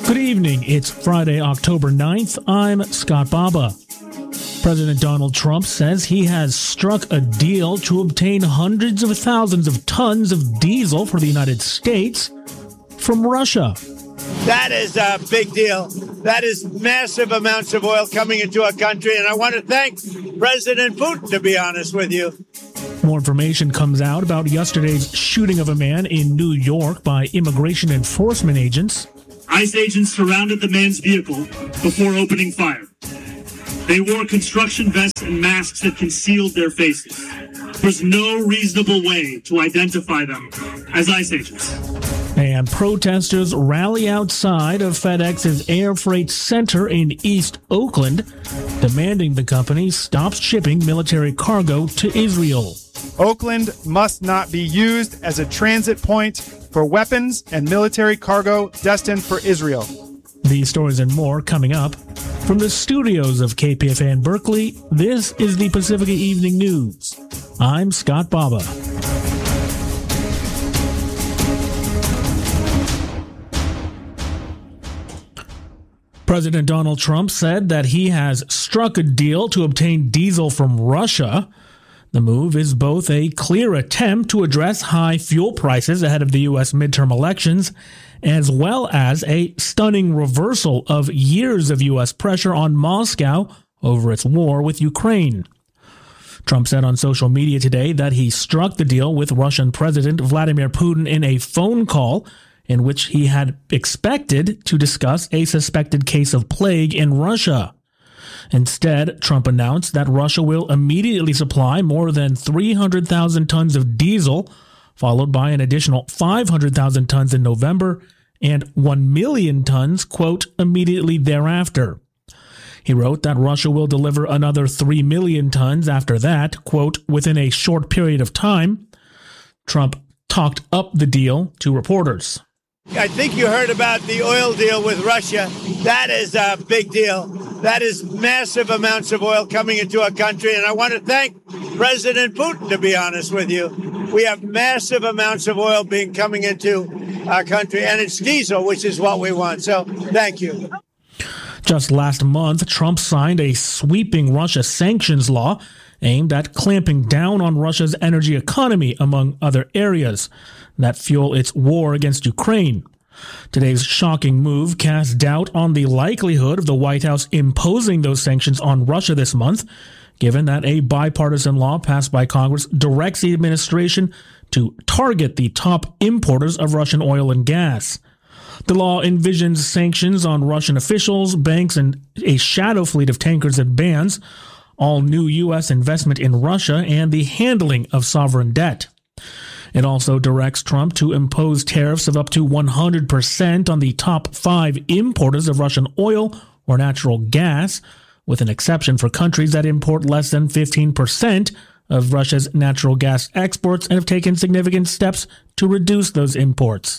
Good evening. It's Friday, October 9th. I'm Scott Baba. President Donald Trump says he has struck a deal to obtain hundreds of thousands of tons of diesel for the United States from Russia. That is a big deal. That is massive amounts of oil coming into our country. And I want to thank President Putin, to be honest with you. More information comes out about yesterday's shooting of a man in New York by immigration enforcement agents. ICE agents surrounded the man's vehicle before opening fire. They wore construction vests and masks that concealed their faces. There's no reasonable way to identify them as ICE agents. And protesters rally outside of FedEx's air freight center in East Oakland, demanding the company stop shipping military cargo to Israel. Oakland must not be used as a transit point for weapons and military cargo destined for Israel. These stories and more coming up. From the studios of KPFA Berkeley, this is the Pacifica Evening News. I'm Scott Baba. President Donald Trump said that he has struck a deal to obtain diesel from Russia. The move is both a clear attempt to address high fuel prices ahead of the U.S. midterm elections, as well as a stunning reversal of years of U.S. pressure on Moscow over its war with Ukraine. Trump said on social media today that he struck the deal with Russian President Vladimir Putin in a phone call in which he had expected to discuss a suspected case of plague in Russia. Instead, Trump announced that Russia will immediately supply more than 300,000 tons of diesel, followed by an additional 500,000 tons in November and 1 million tons, quote, immediately thereafter. He wrote that Russia will deliver another 3 million tons after that, quote, within a short period of time. Trump talked up the deal to reporters. I think you heard about the oil deal with Russia. That is a big deal. That is massive amounts of oil coming into our country. And I want to thank President Putin, to be honest with you. We have massive amounts of oil coming into our country, and it's diesel, which is what we want. So thank you. Just last month, Trump signed a sweeping Russia sanctions law aimed at clamping down on Russia's energy economy, among other areas that fuel its war against Ukraine. Today's shocking move casts doubt on the likelihood of the White House imposing those sanctions on Russia this month, given that a bipartisan law passed by Congress directs the administration to target the top importers of Russian oil and gas. The law envisions sanctions on Russian officials, banks, and a shadow fleet of tankers that bans all new U.S. investment in Russia and the handling of sovereign debt. It also directs Trump to impose tariffs of up to 100% on the top 5 importers of Russian oil or natural gas, with an exception for countries that import less than 15% of Russia's natural gas exports and have taken significant steps to reduce those imports.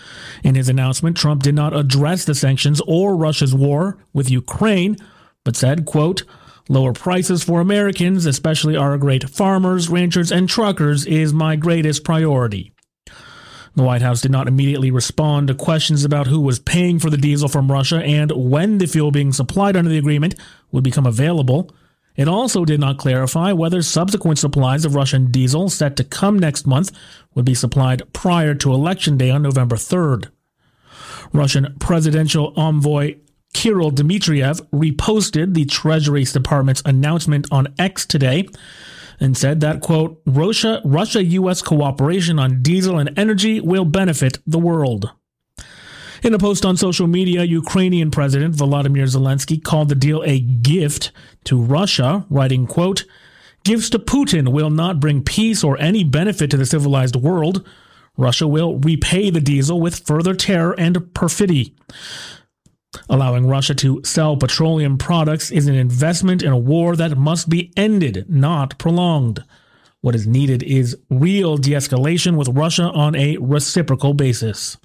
In his announcement, Trump did not address the sanctions or Russia's war with Ukraine, but said, quote, lower prices for Americans, especially our great farmers, ranchers, and truckers, is my greatest priority. The White House did not immediately respond to questions about who was paying for the diesel from Russia and when the fuel being supplied under the agreement would become available. It also did not clarify whether subsequent supplies of Russian diesel set to come next month would be supplied prior to Election Day on November 3rd. Russian presidential envoy Kirill Dmitriev reposted the Treasury Department's announcement on X today and said that, quote, Russia-U.S. cooperation on diesel and energy will benefit the world. In a post on social media, Ukrainian President Volodymyr Zelensky called the deal a gift to Russia, writing, quote, gifts to Putin will not bring peace or any benefit to the civilized world. Russia will repay the diesel with further terror and perfidy. Allowing Russia to sell petroleum products is an investment in a war that must be ended, not prolonged. What is needed is real de-escalation with Russia on a reciprocal basis.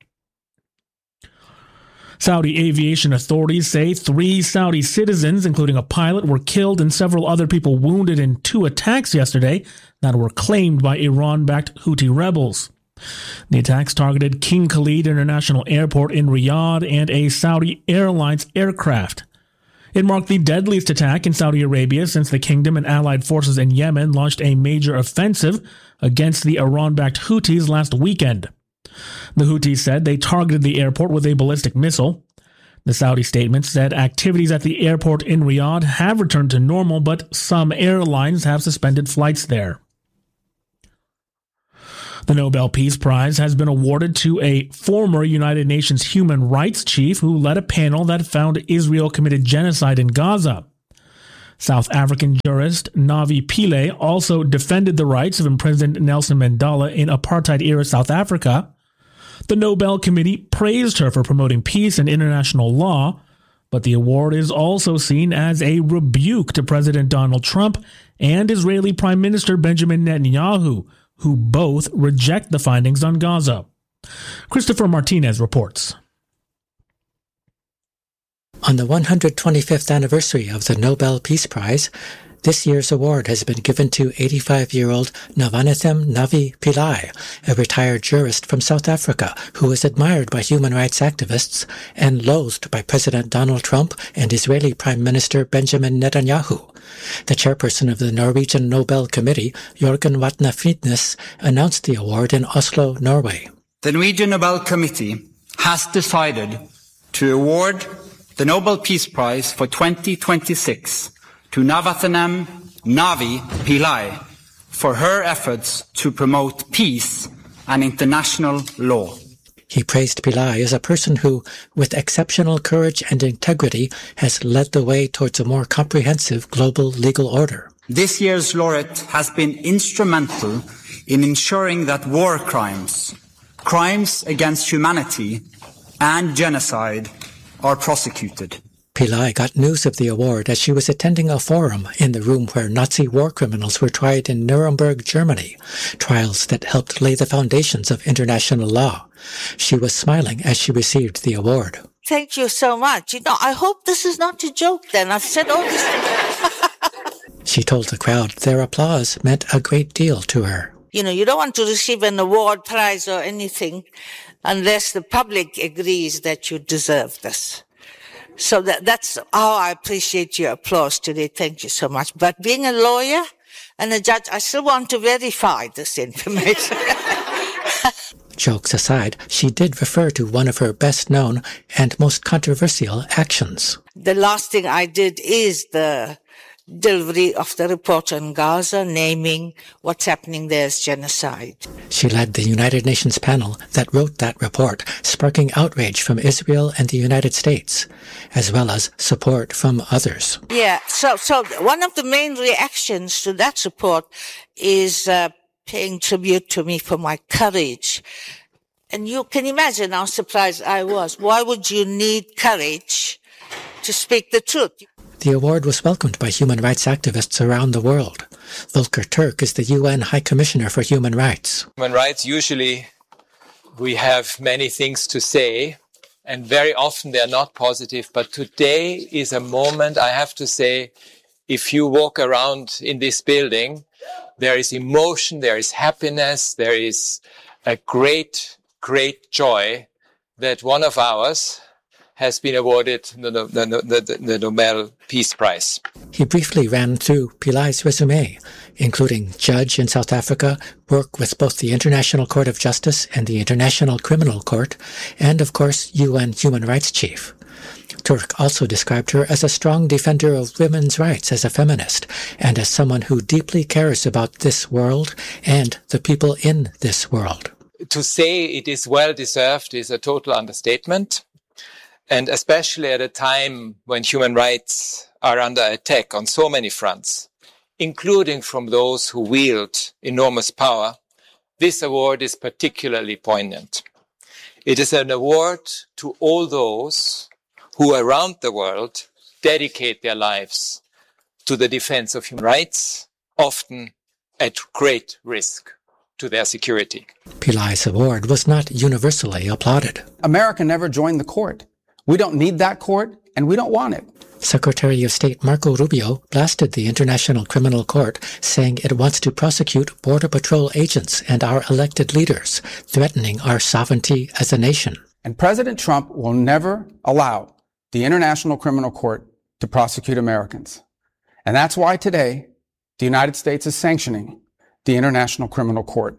Saudi aviation authorities say 3 Saudi citizens, including a pilot, were killed and several other people wounded in 2 attacks yesterday that were claimed by Iran-backed Houthi rebels. The attacks targeted King Khalid International Airport in Riyadh and a Saudi Airlines aircraft. It marked the deadliest attack in Saudi Arabia since the kingdom and allied forces in Yemen launched a major offensive against the Iran-backed Houthis last weekend. The Houthis said they targeted the airport with a ballistic missile. The Saudi statement said activities at the airport in Riyadh have returned to normal, but some airlines have suspended flights there. The Nobel Peace Prize has been awarded to a former United Nations human rights chief who led a panel that found Israel committed genocide in Gaza. South African jurist Navi Pillay also defended the rights of imprisoned Nelson Mandela in apartheid-era South Africa. The Nobel Committee praised her for promoting peace and international law, but the award is also seen as a rebuke to President Donald Trump and Israeli Prime Minister Benjamin Netanyahu, who both reject the findings on Gaza. Christopher Martinez reports. On the 125th anniversary of the Nobel Peace Prize, this year's award has been given to 85-year-old Navanethem Navi Pillay, a retired jurist from South Africa who is admired by human rights activists and loathed by President Donald Trump and Israeli Prime Minister Benjamin Netanyahu. The chairperson of the Norwegian Nobel Committee, Jørgen Vatne Fridnes, announced the award in Oslo, Norway. The Norwegian Nobel Committee has decided to award the Nobel Peace Prize for 2026 to Navanethem Navi Pillay for her efforts to promote peace and international law. He praised Pillay as a person who, with exceptional courage and integrity, has led the way towards a more comprehensive global legal order. This year's laureate has been instrumental in ensuring that war crimes, crimes against humanity, and genocide are prosecuted. Pillay got news of the award as she was attending a forum in the room where Nazi war criminals were tried in Nuremberg, Germany, trials that helped lay the foundations of international law. She was smiling as she received the award. Thank you so much. I hope this is not a joke then. I've said all this. She told the crowd their applause meant a great deal to her. You don't want to receive an award, prize or anything unless the public agrees that you deserve this. So that's how I appreciate your applause today. Thank you so much. But being a lawyer and a judge, I still want to verify this information. Jokes aside, she did refer to one of her best-known and most controversial actions. The last thing I did is the delivery of the report on Gaza, naming what's happening there as genocide. She led the United Nations panel that wrote that report, sparking outrage from Israel and the United States, as well as support from others. Yeah, so one of the main reactions to that report is paying tribute to me for my courage. And you can imagine how surprised I was. Why would you need courage to speak the truth? The award was welcomed by human rights activists around the world. Volker Turk is the UN High Commissioner for Human Rights. Human rights, usually we have many things to say, and very often they are not positive. But today is a moment, I have to say, if you walk around in this building, there is emotion, there is happiness, there is a great, great joy that one of ours has been awarded the Nobel Peace Prize. He briefly ran through Pillay's resume, including judge in South Africa, work with both the International Court of Justice and the International Criminal Court, and of course, UN Human Rights Chief. Turk also described her as a strong defender of women's rights as a feminist, and as someone who deeply cares about this world and the people in this world. To say it is well-deserved is a total understatement. And especially at a time when human rights are under attack on so many fronts, including from those who wield enormous power, this award is particularly poignant. It is an award to all those who around the world dedicate their lives to the defense of human rights, often at great risk to their security. Pillay's award was not universally applauded. America never joined the court. We don't need that court. and we don't want it. Secretary of State Marco Rubio blasted the International Criminal Court, saying it wants to prosecute Border Patrol agents and our elected leaders, threatening our sovereignty as a nation. And President Trump will never allow the International Criminal Court to prosecute Americans. And that's why today the United States is sanctioning the International Criminal Court.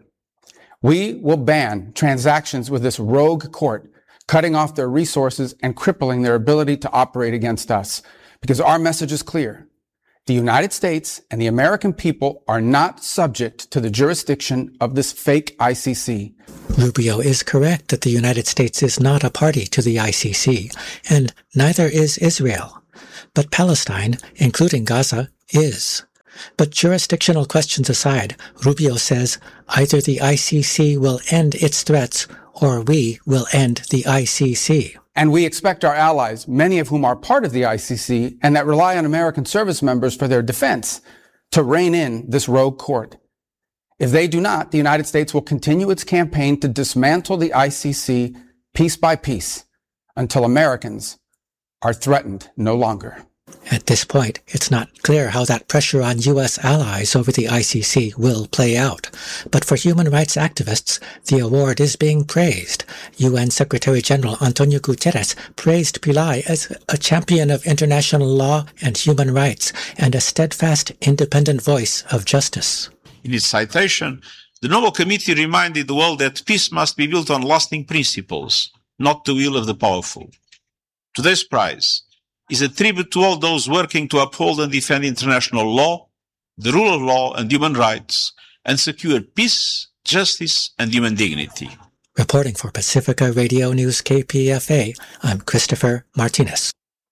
We will ban transactions with this rogue court, cutting off their resources and crippling their ability to operate against us. Because our message is clear. The United States and the American people are not subject to the jurisdiction of this fake ICC. Rubio is correct that the United States is not a party to the ICC, and neither is Israel. But Palestine, including Gaza, is. But jurisdictional questions aside, Rubio says either the ICC will end its threats or we will end the ICC. And we expect our allies, many of whom are part of the ICC and that rely on American service members for their defense, to rein in this rogue court. If they do not, the United States will continue its campaign to dismantle the ICC piece by piece until Americans are threatened no longer. At this point, it's not clear how that pressure on U.S. allies over the ICC will play out. But for human rights activists, the award is being praised. UN Secretary General Antonio Guterres praised Pillay as a champion of international law and human rights and a steadfast, independent voice of justice. In its citation, the Nobel Committee reminded the world that peace must be built on lasting principles, not the will of the powerful. Today's prize is a tribute to all those working to uphold and defend international law, the rule of law and human rights, and secure peace, justice, and human dignity. Reporting for Pacifica Radio News KPFA, I'm Christopher Martinez.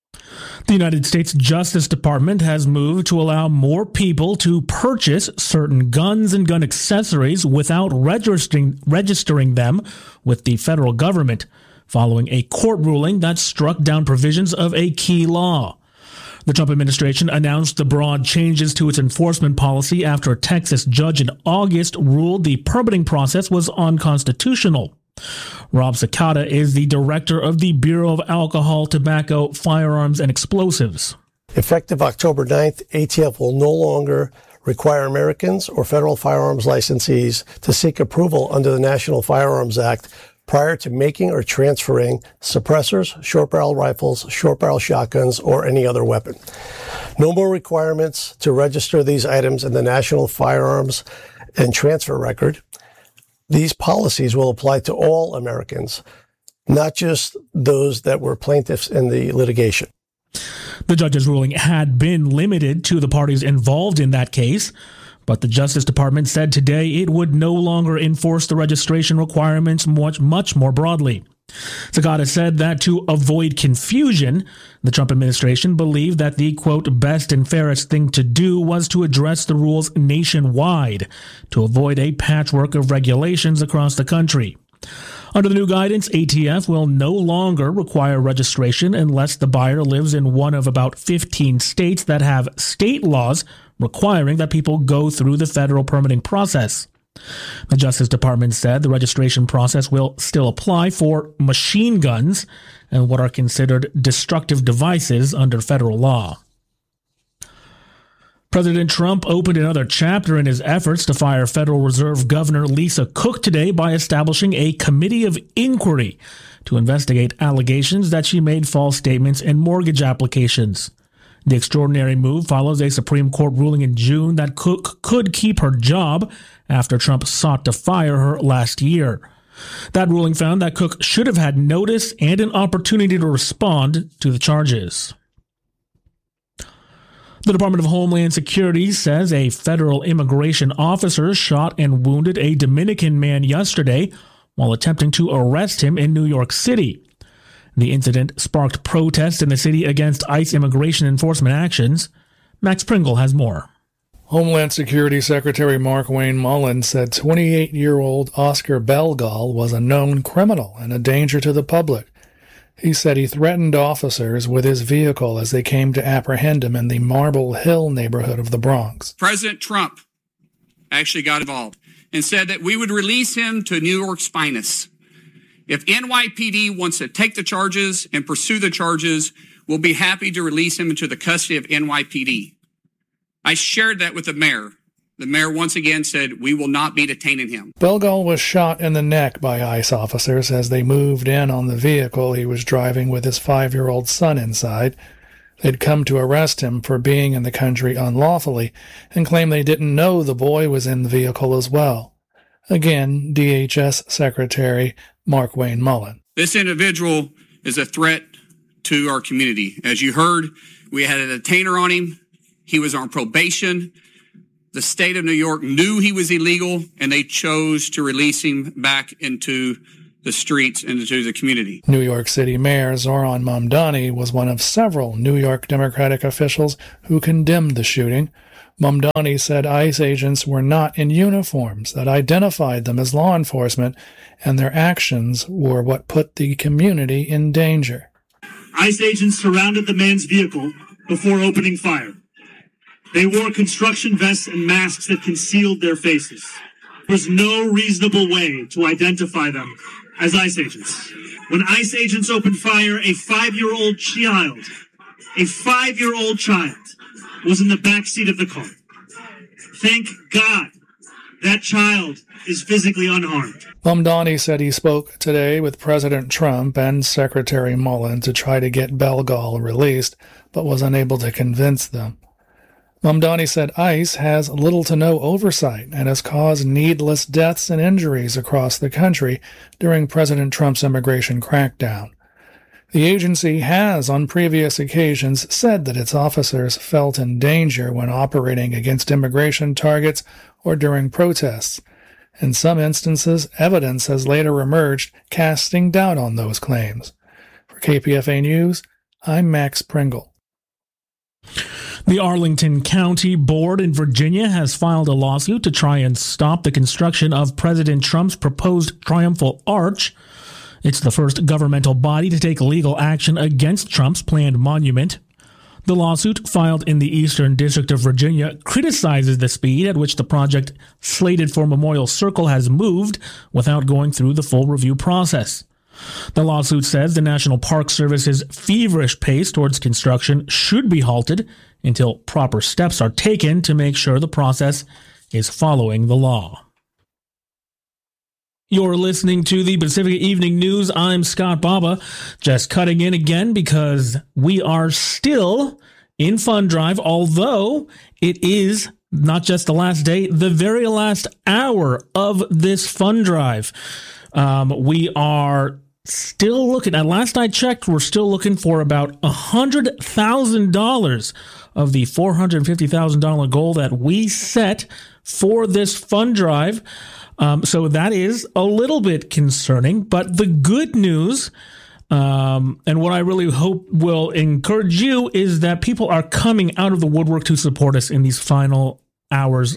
The United States Justice Department has moved to allow more people to purchase certain guns and gun accessories without registering them with the federal government, following a court ruling that struck down provisions of a key law. The Trump administration announced the broad changes to its enforcement policy after a Texas judge in August ruled the permitting process was unconstitutional. Rob Sakata is the director of the Bureau of Alcohol, Tobacco, Firearms, and Explosives. Effective October 9th, ATF will no longer require Americans or federal firearms licensees to seek approval under the National Firearms Act prior to making or transferring suppressors, short-barrel rifles, short-barrel shotguns, or any other weapon. No more requirements to register these items in the National Firearms and Transfer Record. These policies will apply to all Americans, not just those that were plaintiffs in the litigation. The judge's ruling had been limited to the parties involved in that case, but the Justice Department said today it would no longer enforce the registration requirements much more broadly. Sakata said that to avoid confusion, the Trump administration believed that the, quote, best and fairest thing to do was to address the rules nationwide to avoid a patchwork of regulations across the country. Under the new guidance, ATF will no longer require registration unless the buyer lives in one of about 15 states that have state laws requiring that people go through the federal permitting process. The Justice Department said the registration process will still apply for machine guns and what are considered destructive devices under federal law. President Trump opened another chapter in his efforts to fire Federal Reserve Governor Lisa Cook today by establishing a committee of inquiry to investigate allegations that she made false statements in mortgage applications. The extraordinary move follows a Supreme Court ruling in June that Cook could keep her job after Trump sought to fire her last year. That ruling found that Cook should have had notice and an opportunity to respond to the charges. The Department of Homeland Security says a federal immigration officer shot and wounded a Dominican man yesterday while attempting to arrest him in New York City. The incident sparked protests in the city against ICE immigration enforcement actions. Max Pringle has more. Homeland Security Secretary Mark Wayne Mullins said 28-year-old Oscar Belgal was a known criminal and a danger to the public. He said he threatened officers with his vehicle as they came to apprehend him in the Marble Hill neighborhood of the Bronx. President Trump actually got involved and said that we would release him to New York's finest. If NYPD wants to take the charges and pursue the charges, we'll be happy to release him into the custody of NYPD. I shared that with the mayor. The mayor once again said, we will not be detaining him. Belgal was shot in the neck by ICE officers as they moved in on the vehicle he was driving with his 5-year-old son inside. They'd come to arrest him for being in the country unlawfully and claim they didn't know the boy was in the vehicle as well. Again, DHS Secretary Markwayne Mullin. This individual is a threat to our community. As you heard, we had a detainer on him. He was on probation. The state of New York knew he was illegal, and they chose to release him back into the streets and into the community. New York City Mayor Zohran Mamdani was one of several New York Democratic officials who condemned the shooting. Mamdani said ICE agents were not in uniforms that identified them as law enforcement, and their actions were what put the community in danger. ICE agents surrounded the man's vehicle before opening fire. They wore construction vests and masks that concealed their faces. There was no reasonable way to identify them as ICE agents. When ICE agents opened fire, a 5-year-old child was in the back seat of the car. Thank God that child is physically unharmed. Mamdani said he spoke today with President Trump and Secretary Mullin to try to get Belgal released, but was unable to convince them. Mamdani said ICE has little to no oversight and has caused needless deaths and injuries across the country during President Trump's immigration crackdown. The agency has, on previous occasions, said that its officers felt in danger when operating against immigration targets or during protests. In some instances, evidence has later emerged casting doubt on those claims. For KPFA News, I'm Max Pringle. The Arlington County Board in Virginia has filed a lawsuit to try and stop the construction of President Trump's proposed Triumphal Arch. It's the first governmental body to take legal action against Trump's planned monument. The lawsuit, filed in the Eastern District of Virginia, criticizes the speed at which the project slated for Memorial Circle has moved without going through the full review process. The lawsuit says the National Park Service's feverish pace towards construction should be halted until proper steps are taken to make sure the process is following the law. You're listening to the Pacific Evening News. I'm Scott Baba, just cutting in again because we are still in fund drive, although it is not just the last day, the very last hour of this fund drive. We are still looking, at last I checked, we're still looking for about $100,000 of the $450,000 goal that we set for this fund drive. So that is a little bit concerning, but the good news, and what I really hope will encourage you, is that people are coming out of the woodwork to support us in these final hour.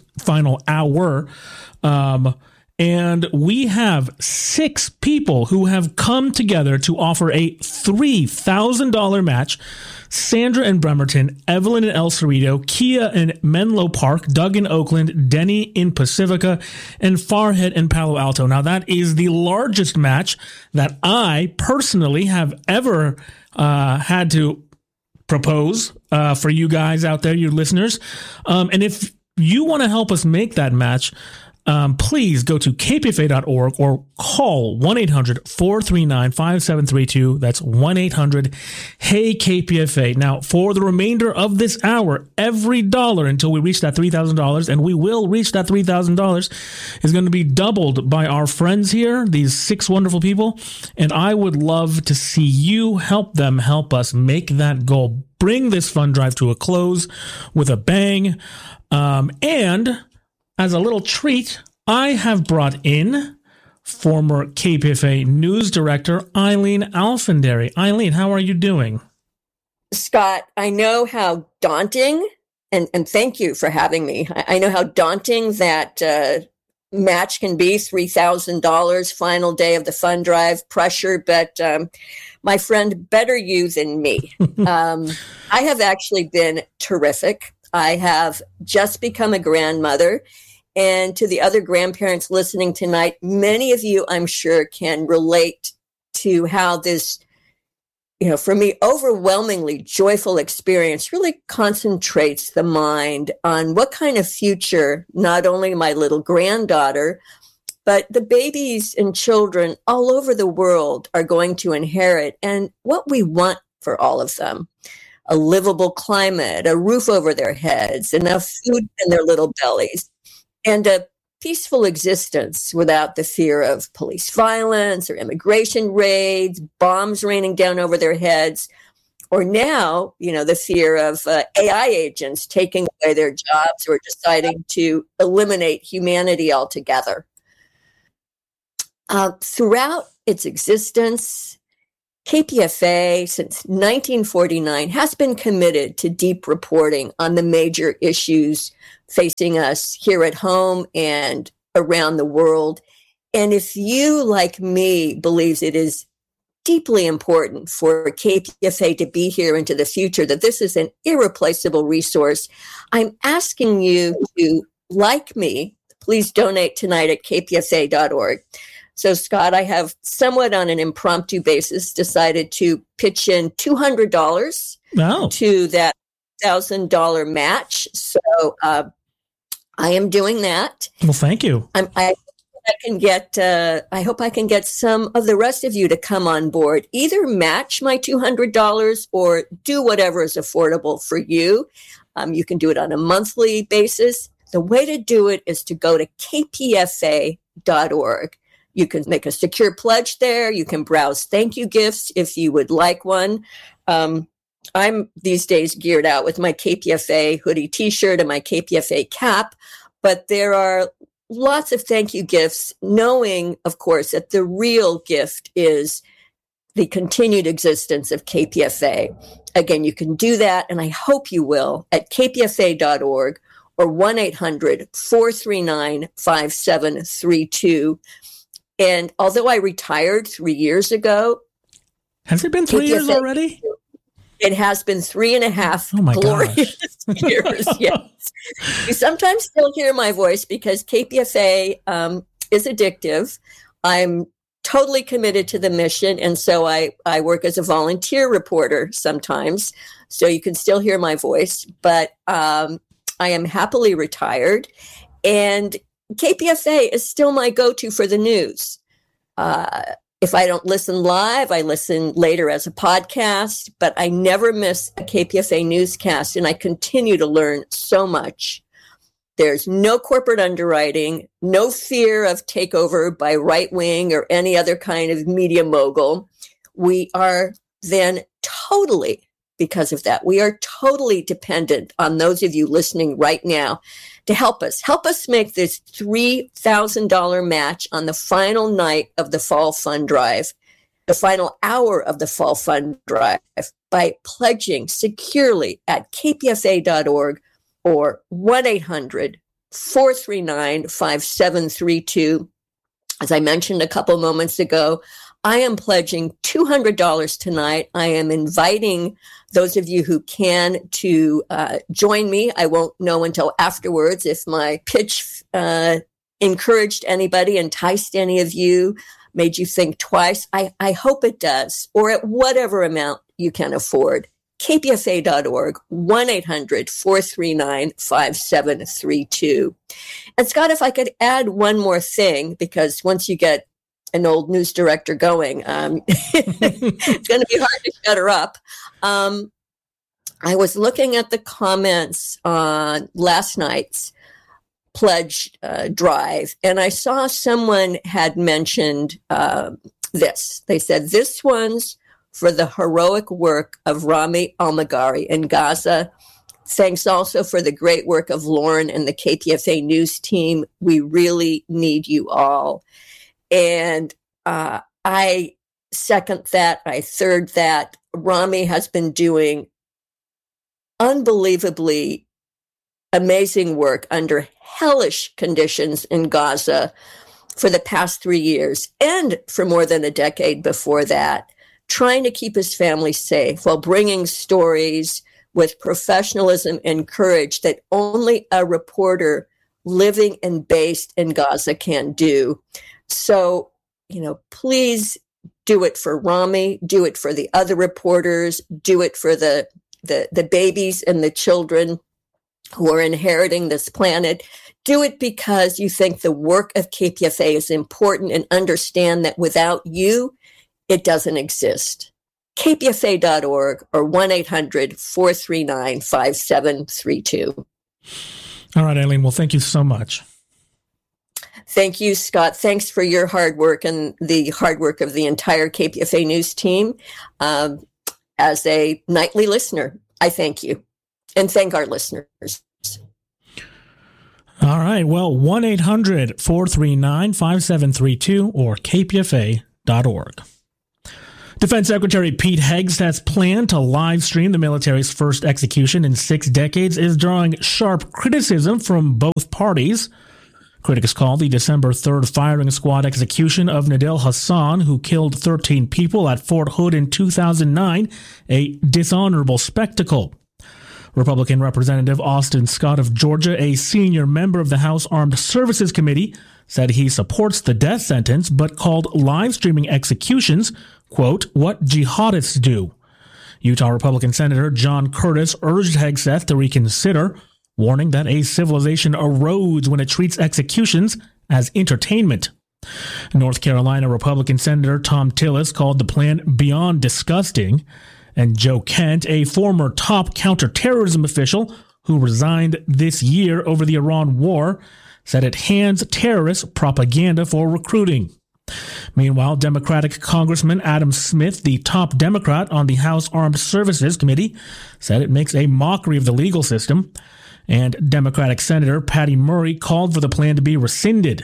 And we have 6 people who have come together to offer a $3,000 match. Sandra in Bremerton, Evelyn in El Cerrito, Kia in Menlo Park, Doug in Oakland, Denny in Pacifica, and Farhead in Palo Alto. Now, that is the largest match that I personally have ever had to propose for you guys out there, you listeners. And if you want to help us make that match, please go to kpfa.org or call 1-800-439-5732. That's 1-800-HEY-KPFA. Now, for the remainder of this hour, every dollar until we reach that $3,000, and we will reach that $3,000, is going to be doubled by our friends here, these 6 wonderful people. And I would love to see you help them help us make that goal, bring this fund drive to a close with a bang. And as a little treat, I have brought in former KPFA news director Eileen Alfandary. Eileen, how are you doing? Scott, I know how daunting, and thank you for having me. I know how daunting that match can be, $3,000, final day of the fund drive, pressure, but my friend, better you than me. I have actually been terrific. I have just become a grandmother. And to the other grandparents listening tonight, many of you, I'm sure, can relate to how this, for me, overwhelmingly joyful experience really concentrates the mind on what kind of future not only my little granddaughter, but the babies and children all over the world are going to inherit, and what we want for all of them. A livable climate, a roof over their heads, enough food in their little bellies, and a peaceful existence without the fear of police violence or immigration raids, bombs raining down over their heads, or now, the fear of AI agents taking away their jobs or deciding to eliminate humanity altogether. Throughout its existence, KPFA, since 1949, has been committed to deep reporting on the major issues facing us here at home and around the world. And if you, like me, believes it is deeply important for KPFA to be here into the future, that this is an irreplaceable resource, I'm asking you to, like me, please donate tonight at kpfa.org. So, Scott, I have somewhat on an impromptu basis decided to pitch in $200 to that $1,000 match. So I am doing that. Well, thank you. I hope I can get some of the rest of you to come on board. Either match my $200 or do whatever is affordable for you. You can do it on a monthly basis. The way to do it is to go to kpfa.org. You can make a secure pledge there. You can browse thank you gifts if you would like one. I'm these days geared out with my KPFA hoodie t-shirt and my KPFA cap, but there are lots of thank you gifts, knowing, of course, that the real gift is the continued existence of KPFA. Again, you can do that, and I hope you will, at kpfa.org or 1-800-439-5732. And although I retired 3 years ago. Has it been 3 years already? It has been 3.5 glorious years. Yes. You sometimes still hear my voice because KPFA is addictive. I'm totally committed to the mission. And so I work as a volunteer reporter sometimes. So you can still hear my voice. But I am happily retired. And KPFA is still my go-to for the news. If I don't listen live, I listen later as a podcast, but I never miss a KPFA newscast, and I continue to learn so much. There's no corporate underwriting, no fear of takeover by right-wing or any other kind of media mogul. We are then totally, because of that, we are totally dependent on those of you listening right now to help us make this $3,000 match on the final night of the Fall Fund Drive, the final hour of the Fall Fund Drive, by pledging securely at kpfa.org or 1-800-439-5732. As I mentioned a couple moments ago, I am pledging $200 tonight. I am inviting those of you who can to join me. I won't know until afterwards if my pitch encouraged anybody, enticed any of you, made you think twice. I hope it does, or at whatever amount you can afford. kpfa.org, 1-800-439-5732. And Scott, if I could add one more thing, because once you get an old news director going, it's going to be hard to shut her up. I was looking at the comments on last night's pledge drive, and I saw someone had mentioned this. They said, this one's for the heroic work of Rami Almagari in Gaza. Thanks also for the great work of Lauren and the KPFA news team. We really need you all. And I second that. I third that. Rami has been doing unbelievably amazing work under hellish conditions in Gaza for the past 3 years and for more than a decade before that, trying to keep his family safe while bringing stories with professionalism and courage that only a reporter living and based in Gaza can do. So, please Do it for Rami. Do it for the other reporters. Do it for the babies and the children who are inheriting this planet. Do it because you think the work of KPFA is important and understand that without you, it doesn't exist. KPFA.org or 1-800-439-5732. All right, Eileen. Well, thank you so much. Thank you, Scott. Thanks for your hard work and the hard work of the entire KPFA News team. As a nightly listener, I thank you and thank our listeners. All right. Well, 1-800-439-5732 or kpfa.org. Defense Secretary Pete Hegseth's plan to live stream the military's first execution in 6 decades is drawing sharp criticism from both parties. Critics call the December 3rd firing squad execution of Nidal Hasan, who killed 13 people at Fort Hood in 2009, a dishonorable spectacle. Republican Representative Austin Scott of Georgia, a senior member of the House Armed Services Committee, said he supports the death sentence, but called live streaming executions, quote, what jihadists do. Utah Republican Senator John Curtis urged Hegseth to reconsider, warning that a civilization erodes when it treats executions as entertainment. North Carolina Republican Senator Tom Tillis called the plan beyond disgusting, and Joe Kent, a former top counterterrorism official who resigned this year over the Iran war, said it hands terrorists propaganda for recruiting. Meanwhile, Democratic Congressman Adam Smith, the top Democrat on the House Armed Services Committee, said it makes a mockery of the legal system, and Democratic Senator Patty Murray called for the plan to be rescinded.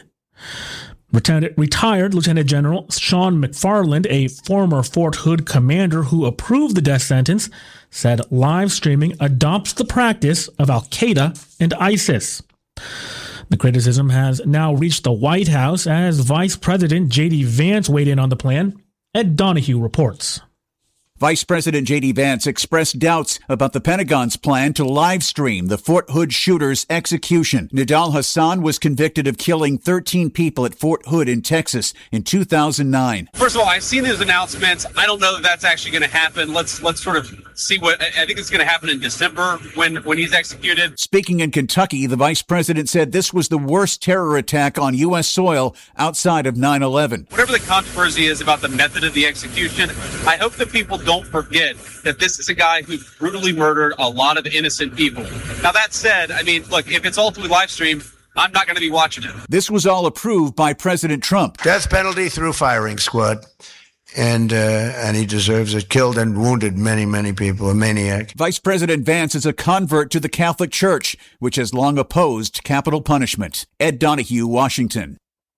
Retired Lieutenant General Sean McFarland, a former Fort Hood commander who approved the death sentence, said live streaming adopts the practice of Al-Qaeda and ISIS. The criticism has now reached the White House as Vice President J.D. Vance weighed in on the plan. Ed Donahue reports. Vice President J.D. Vance expressed doubts about the Pentagon's plan to live stream the Fort Hood shooter's execution. Nidal Hasan was convicted of killing 13 people at Fort Hood in Texas in 2009. First of all, I've seen those announcements. I don't know that that's actually going to happen. Let's sort of see what I think it's going to happen in December when he's executed. Speaking in Kentucky, the vice president said this was the worst terror attack on U.S. soil outside of 9/11. Whatever the controversy is about the method of the execution, I hope that people don't forget that this is a guy who brutally murdered a lot of innocent people. Now, that said, I mean, look, if it's ultimately live streamed, I'm not going to be watching it. This was all approved by President Trump. Death penalty through firing squad. And he deserves it. Killed and wounded many, many people. A maniac. Vice President Vance is a convert to the Catholic Church, which has long opposed capital punishment. Ed Donahue, Washington.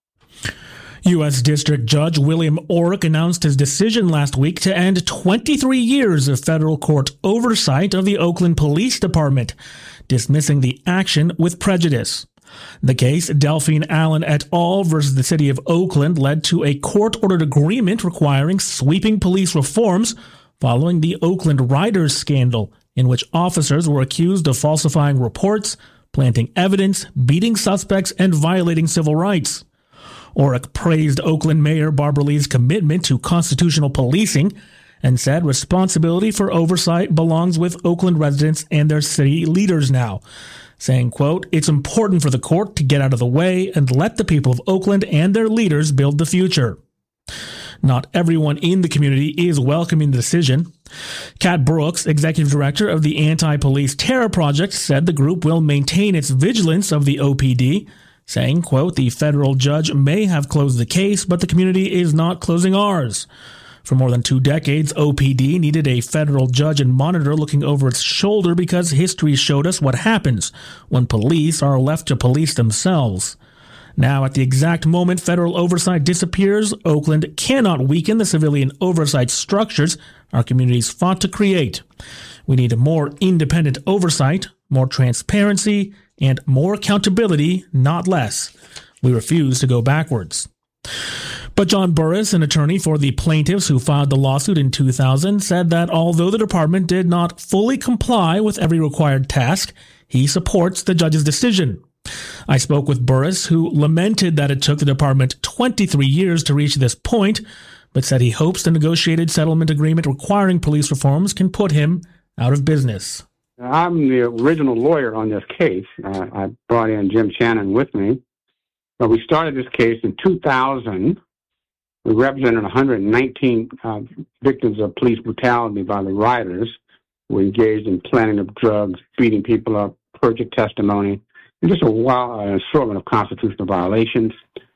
U.S. District Judge William Orrick announced his decision last week to end 23 years of federal court oversight of the Oakland Police Department, dismissing the action with prejudice. The case, Delphine Allen et al. Versus the City of Oakland, led to a court-ordered agreement requiring sweeping police reforms following the Oakland Riders scandal, in which officers were accused of falsifying reports, planting evidence, beating suspects, and violating civil rights. Orrick praised Oakland Mayor Barbara Lee's commitment to constitutional policing and said responsibility for oversight belongs with Oakland residents and their city leaders now, saying, quote, it's important for the court to get out of the way and let the people of Oakland and their leaders build the future. Not everyone in the community is welcoming the decision. Kat Brooks, executive director of the Anti-Police Terror Project, said the group will maintain its vigilance of the OPD, saying, quote, the federal judge may have closed the case, but the community is not closing ours. For more than 2 decades, OPD needed a federal judge and monitor looking over its shoulder because history showed us what happens when police are left to police themselves. Now, at the exact moment federal oversight disappears, Oakland cannot weaken the civilian oversight structures our communities fought to create. We need more independent oversight, more transparency, and more accountability, not less. We refuse to go backwards. But John Burris, an attorney for the plaintiffs who filed the lawsuit in 2000, said that although the department did not fully comply with every required task, he supports the judge's decision. I spoke with Burris, who lamented that it took the department 23 years to reach this point, but said he hopes the negotiated settlement agreement requiring police reforms can put him out of business. I'm the original lawyer on this case. I brought in Jim Channon with me. But we started this case in 2000. We represented 119 victims of police brutality by the rioters who engaged in planting of drugs, beating people up, perjured testimony, and just an assortment of constitutional violations.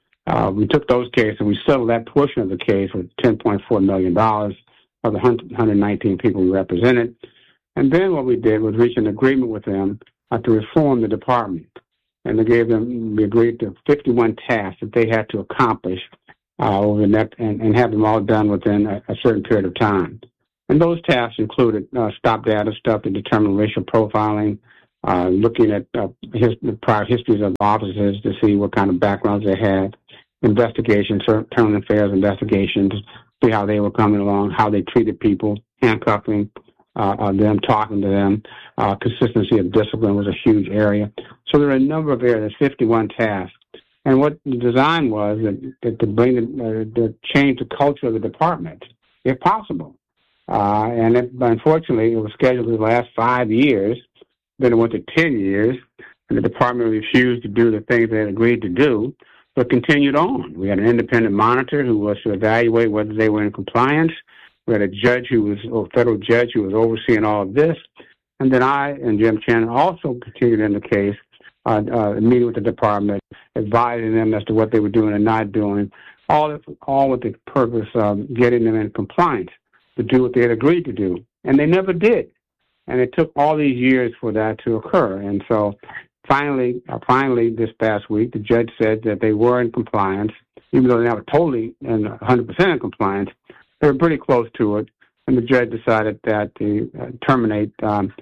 We took those cases and we settled that portion of the case with $10.4 million of the 119 people we represented. And then what we did was reach an agreement with them to reform the department. And we agreed to 51 tasks that they had to accomplish over the next, and have them all done within a certain period of time. And those tasks included stop data stuff to determine racial profiling, looking at the prior histories of officers to see what kind of backgrounds they had, investigations, internal affairs investigations, see how they were coming along, how they treated people, handcuffing them, talking to them. Consistency of discipline was a huge area. So there are a number of areas, 51 tasks. And what the design was that to bring to change the culture of the department, if possible. Unfortunately, it was scheduled to last 5 years. Then it went to 10 years, and the department refused to do the things they had agreed to do, but continued on. We had an independent monitor who was to evaluate whether they were in compliance. We had a federal judge who was overseeing all of this. And then I and Jim Channon also continued in the case, meeting with the department, advising them as to what they were doing and not doing, all with the purpose of getting them in compliance to do what they had agreed to do. And they never did. And it took all these years for that to occur. And so finally, this past week, the judge said that they were in compliance, even though they were totally and 100% in compliance. They were pretty close to it. And the judge decided that to terminate the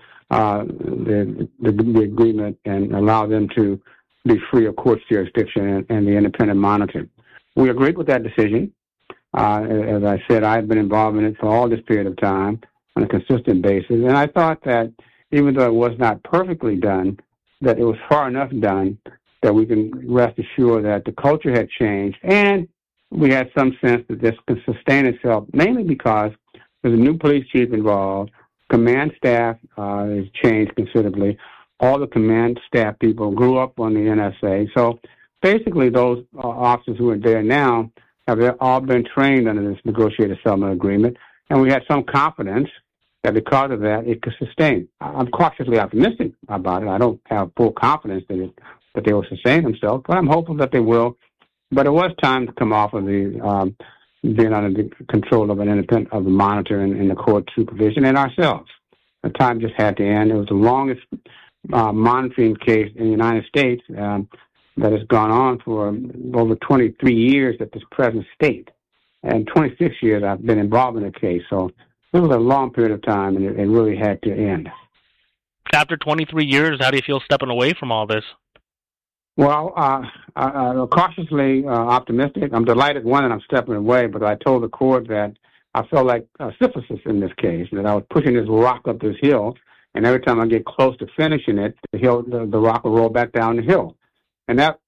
agreement and allow them to be free of court's jurisdiction and the independent monitor. We agreed with that decision. As I said, I've been involved in it for all this period of time on a consistent basis. And I thought that even though it was not perfectly done, that it was far enough done that we can rest assured that the culture had changed. And we had some sense that this could sustain itself, mainly because there's a new police chief involved. Command staff has changed considerably. All the command staff people grew up on the NSA. So basically those officers who are there now have all been trained under this negotiated settlement agreement. And we had some confidence that because of that, it could sustain. I'm cautiously optimistic about it. I don't have full confidence that they will sustain themselves, but I'm hopeful that they will. But it was time to come off of the being under the control of an independent of the monitor and the court supervision and ourselves. The time just had to end. It was the longest monitoring case in the United States that has gone on for over 23 years at this present state. And 26 years I've been involved in the case. So it was a long period of time, and it really had to end. After 23 years, how do you feel stepping away from all this? Well, cautiously optimistic. I'm delighted, one, that I'm stepping away, but I told the court that I felt like Sisyphus in this case, that I was pushing this rock up this hill, and every time I get close to finishing it, the rock will roll back down the hill. And that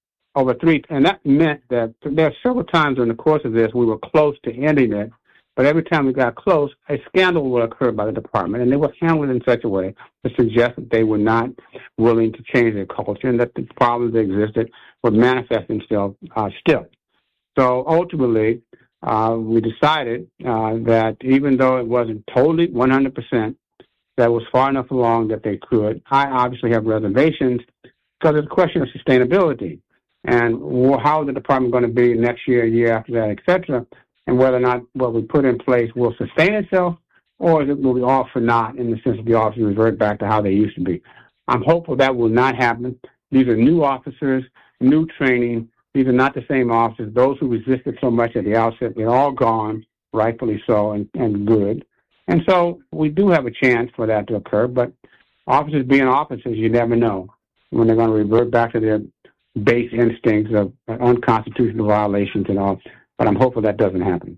meant that there are several times during the course of this we were close to ending it, but every time we got close, a scandal would occur by the department, and they would handle it in such a way to suggest that they were not willing to change their culture and that the problems that existed would manifest themselves still. So ultimately, we decided that even though it wasn't totally 100%, that was far enough along that they could. I obviously have reservations because it's a question of sustainability and how the department going to be next year, year after that, et cetera, and whether or not what we put in place will sustain itself or will be all for naught in the sense that the officers revert back to how they used to be. I'm hopeful that will not happen. These are new officers, new training. These are not the same officers. Those who resisted so much at the outset, they're all gone, rightfully so, and good. And so we do have a chance for that to occur, but officers being officers, you never know when they're going to revert back to their base instincts of unconstitutional violations and all. But I'm hopeful that doesn't happen.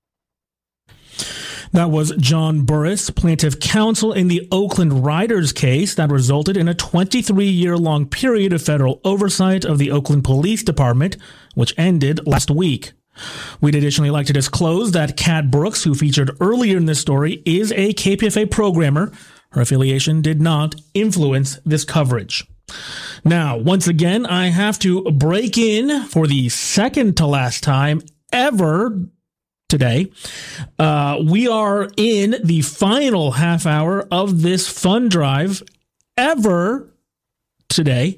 That was John Burris, plaintiff counsel in the Oakland Riders case that resulted in a 23-year-long period of federal oversight of the Oakland Police Department, which ended last week. We'd additionally like to disclose that Kat Brooks, who featured earlier in this story, is a KPFA programmer. Her affiliation did not influence this coverage. Now, once again, I have to break in for the second to last time ever today. We are in the final half hour of this fund drive ever today.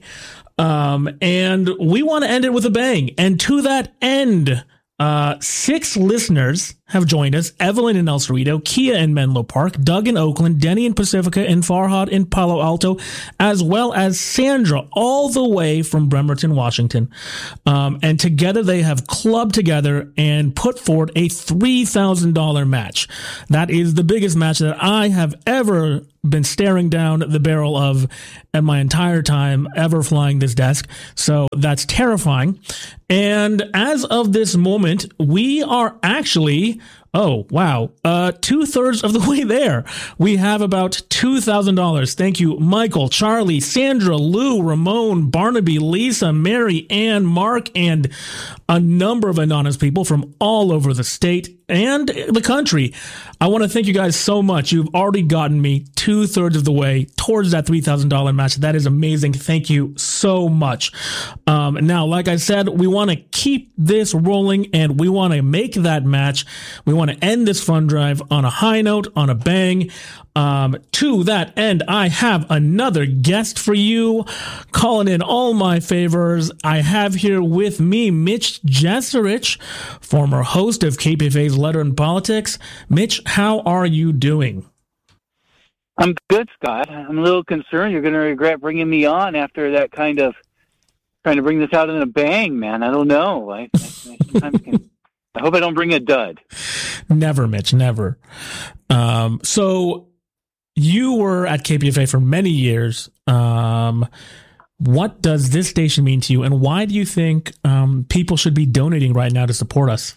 And we want to end it with a bang. And to that end, 6 listeners have joined us: Evelyn in El Cerrito, Kia in Menlo Park, Doug in Oakland, Denny in Pacifica, and Farhad in Palo Alto, as well as Sandra all the way from Bremerton, Washington. And together they have clubbed together and put forward a $3,000 match. That is the biggest match that I have ever been staring down the barrel of in my entire time ever flying this desk. So that's terrifying. And as of this moment, we are actually, 2/3 of the way there. We have about $2,000. Thank you, Michael, Charlie, Sandra, Lou, Ramon, Barnaby, Lisa, Mary, Ann, Mark, and a number of anonymous people from all over the state and the country. I want to thank you guys so much. You've already gotten me 2/3 of the way towards that $3,000 match. That is amazing. Thank you so much. Now, like I said, we want to keep this rolling and we want to make that match. We want to end this fund drive on a high note, on a bang. To that end, I have another guest for you, calling in all my favors. I have here with me Mitch Jeserich, former host of KPFA's Letter in Politics. Mitch, how are you doing? I'm good, Scott. I'm a little concerned you're going to regret bringing me on after that kind of trying to bring this out in a bang, man. I don't know. I hope I don't bring a dud. Never, Mitch, never. So you were at KPFA for many years. What does this station mean to you, and why do you think people should be donating right now to support us?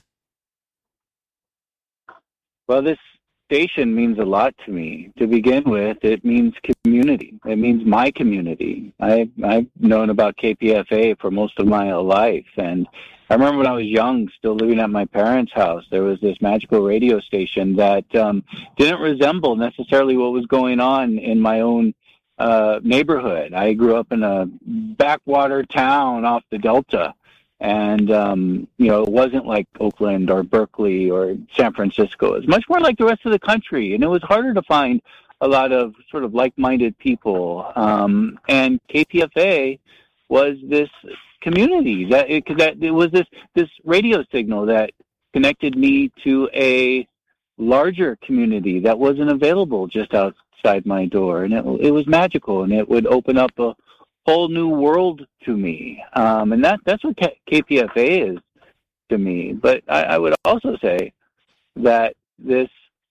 Well, this station means a lot to me. To begin with, it means community. It means my community. I've known about KPFA for most of my life, and I remember when I was young, still living at my parents' house, there was this magical radio station that didn't resemble necessarily what was going on in my own neighborhood. I grew up in a backwater town off the Delta, and it wasn't like Oakland or Berkeley or San Francisco. It was much more like the rest of the country, and it was harder to find a lot of sort of like-minded people. And KPFA was this community that it was this radio signal that connected me to a larger community that wasn't available just outside my door, and it was magical, and it would open up a whole new world to me, and that's what KPFA is to me. But I would also say that this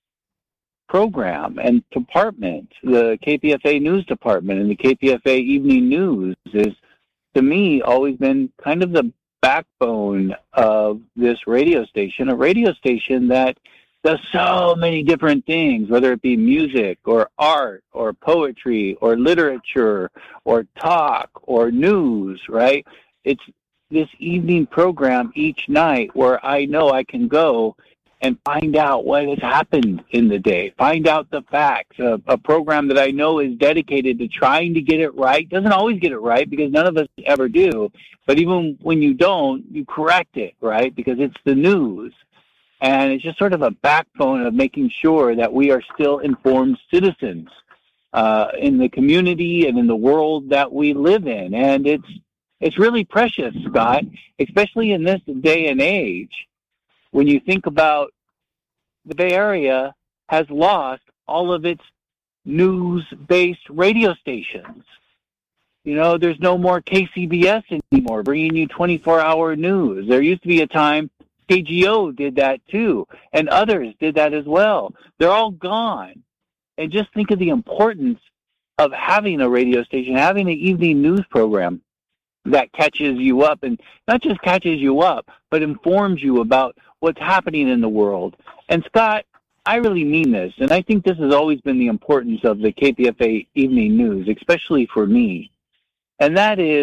program and department, the KPFA News Department and the KPFA Evening News, is to me always been kind of the backbone of this radio station, a radio station that does so many different things, whether it be music or art or poetry or literature or talk or news, right? It's this evening program each night where I know I can go and find out what has happened in the day, find out the facts, a program that I know is dedicated to trying to get it right. Doesn't always get it right because none of us ever do, but even when you don't, you correct it, right? Because it's the news. And it's just sort of a backbone of making sure that we are still informed citizens in the community and in the world that we live in. And it's really precious, Scott, especially in this day and age, when you think about the Bay Area has lost all of its news-based radio stations. You know, there's no more KCBS anymore bringing you 24-hour news. There used to be a time KGO did that too, and others did that as well. They're all gone. And just think of the importance of having a radio station, having an evening news program that catches you up, and not just catches you up, but informs you about what's happening in the world. And Scott, I really mean this, and I think this has always been the importance of the KPFA Evening News, especially for me. And that is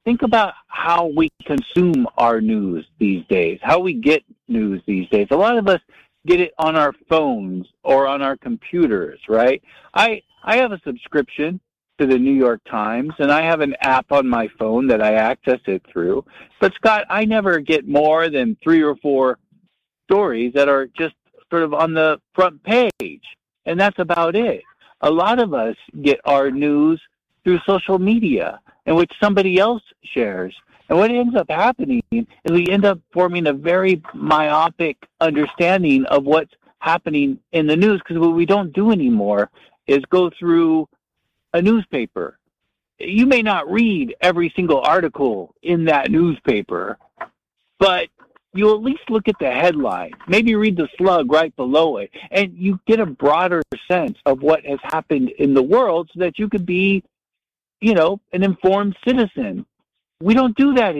think about how we consume our news these days, how we get news these days. A lot of us get it on our phones or on our computers, right? I have a subscription to the New York Times, and I have an app on my phone that I access it through. But, Scott, I never get more than 3 or 4 stories that are just sort of on the front page, and that's about it. A lot of us get our news through social media, in which somebody else shares. And what ends up happening is we end up forming a very myopic understanding of what's happening in the news, because what we don't do anymore is go through a newspaper. You may not read every single article in that newspaper, but you'll at least look at the headline, maybe read the slug right below it, and you get a broader sense of what has happened in the world so that you could be, an informed citizen. We don't do that